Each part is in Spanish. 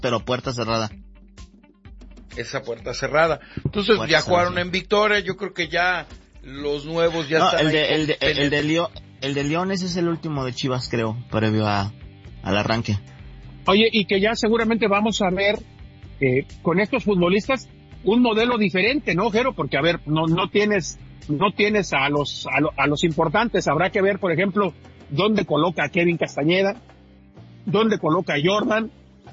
pero puerta cerrada. Esa puerta cerrada. Entonces puerta ya jugaron en victoria, yo creo que ya los nuevos ya están el de León, ese es el último de Chivas, creo, previo al arranque. Oye, y que ya seguramente vamos a ver con estos futbolistas un modelo diferente, ¿no, Jero? Porque, a ver, no tienes a los importantes. Habrá que ver, por ejemplo, dónde coloca a Kevin Castañeda, dónde coloca a Jordan,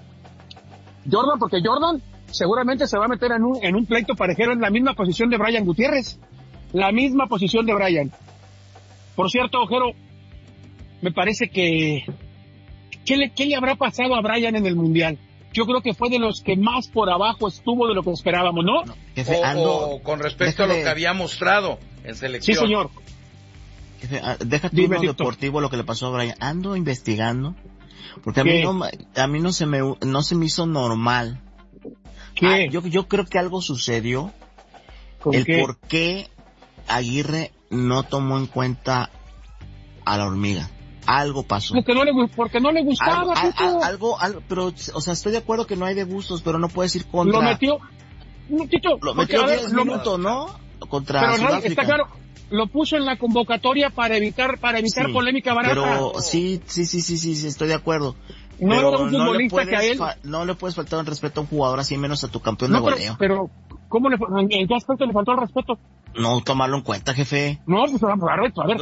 porque Jordan seguramente se va a meter en un pleito parejero en la misma posición de Brian Gutiérrez. La misma posición de Brian. Por cierto, Jero, me parece que ¿qué le habrá pasado a Brian en el Mundial? Yo creo que fue de los que más por abajo estuvo de lo que esperábamos, ¿no? Jefe, o con respecto a lo que había mostrado en selección. Sí, señor. Jefe, deja tú lo deportivo, lo que le pasó a Brian. Ando investigando, porque a mí no se me hizo normal. ¿Qué? Yo creo que algo sucedió. ¿Por qué Aguirre no tomó en cuenta a la hormiga? Algo pasó. Porque no le gustaba. Algo, pero, o sea, estoy de acuerdo que no hay de gustos, pero no puedes ir contra. Lo metió 10 minutos, ¿no? Contra pero Sudáfrica. Está claro, lo puso en la convocatoria para evitar polémica barata. Pero sí, estoy de acuerdo. No era un futbolista que a él... No le puedes faltar el respeto a un jugador así, menos a tu campeón de goleo. Pero, ¿en qué aspecto le faltó el respeto? No tomarlo en cuenta, jefe. No, pues a ver,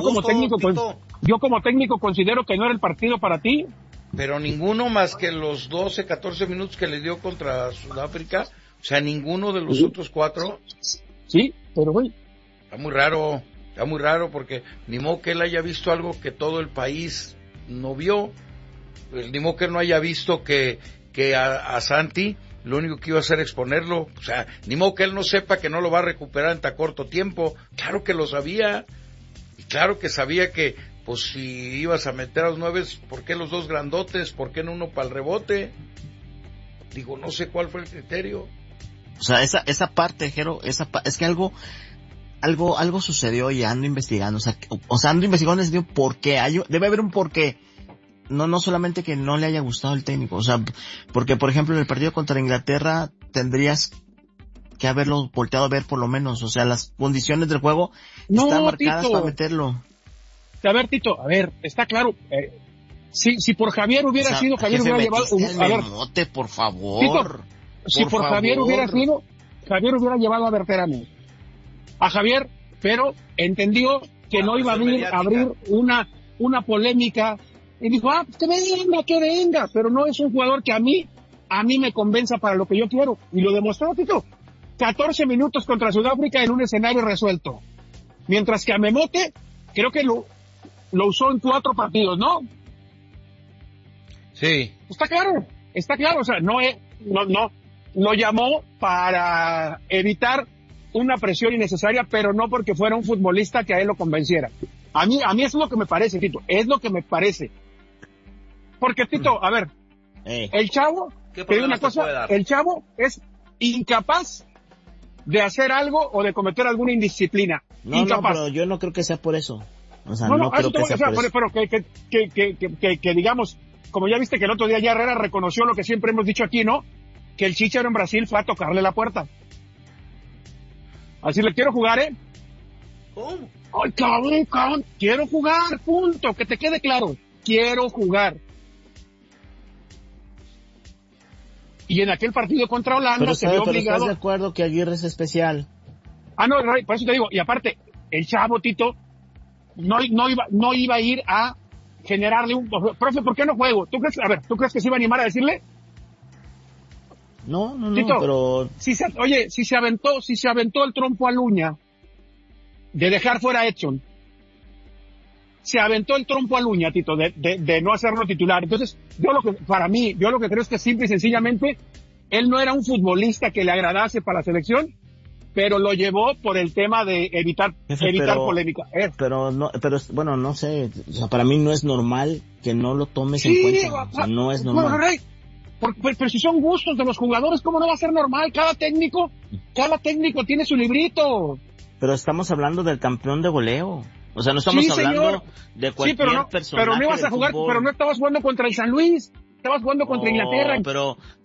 yo como técnico considero que no era el partido para ti. Pero ninguno más que los 12, 14 minutos que le dio contra Sudáfrica, o sea, ninguno de los otros 4. Sí, pero güey. Está muy raro porque ni modo que él haya visto algo que todo el país no vio. Ni modo que él no haya visto que a Santi lo único que iba a hacer exponerlo, o sea, ni modo que él no sepa que no lo va a recuperar en tan corto tiempo. Claro que lo sabía, y claro que sabía que, pues si ibas a meter a los 9, ¿por qué los 2 grandotes? ¿Por qué no uno para el rebote? Digo, no sé cuál fue el criterio. O sea, esa parte, Jero, es que algo sucedió y ando investigando, o sea, ando investigando en el sentido por qué, debe haber un porqué. No solamente que no le haya gustado el técnico, o sea, porque por ejemplo en el partido contra Inglaterra tendrías que haberlo volteado a ver por lo menos, o sea, las condiciones del juego están marcadas, Tito, para meterlo. A ver, Tito, está claro, si por Javier hubiera sido, Javier hubiera llevado, por favor. Tito, si por favor. Javier hubiera sido, Javier hubiera llevado a Berterame. A Javier, pero entendió que no iba a abrir una polémica. Y dijo, que venga, pero no es un jugador que a mí me convenza para lo que yo quiero. Y lo demostró, Tito. 14 minutos contra Sudáfrica en un escenario resuelto. Mientras que a Memote, creo que lo usó en 4 partidos, ¿no? Sí. Está claro, o sea, no lo llamó para evitar una presión innecesaria, pero no porque fuera un futbolista que a él lo convenciera. A mí es lo que me parece, Tito, es lo que me parece. Porque, Tito, a ver, el chavo, te digo una cosa, el chavo es incapaz de hacer algo o de cometer alguna indisciplina. Incapaz. No, pero yo no creo que sea por eso. O sea, no creo que sea por eso. Pero que digamos, como ya viste que el otro día ya Herrera reconoció lo que siempre hemos dicho aquí, ¿no? Que el Chícharo en Brasil fue a tocarle la puerta. Así le quiero jugar, ¿eh? ¿Cómo? ¡Ay, cabrón! Quiero jugar, punto, que te quede claro. Quiero jugar. Y en aquel partido contra Holanda se vio obligado. ¿Estás de acuerdo que Aguirre es especial? No, por eso te digo. Y aparte, el chavo, Tito, no iba a ir a generarle un... Profe, ¿por qué no juego? ¿Tú crees que se iba a animar a decirle? No, Tito, pero... Si se aventó el trompo a Luña de dejar fuera a Edson, se aventó el trompo a Luña, Tito, de no hacerlo titular. Entonces, yo lo que creo es que simple y sencillamente, él no era un futbolista que le agradase para la selección, pero lo llevó por el tema de evitar polémica. Pero bueno, no sé, o sea, para mí no es normal que no lo tomes en cuenta. O sea, no es normal. Pero si son gustos de los jugadores, ¿cómo no va a ser normal? Cada técnico tiene su librito. Pero estamos hablando del campeón de goleo. O sea, no estamos hablando de cualquier personaje. Pero no ibas a jugar, pero no estabas jugando contra el San Luis. Estabas jugando contra Inglaterra. Pero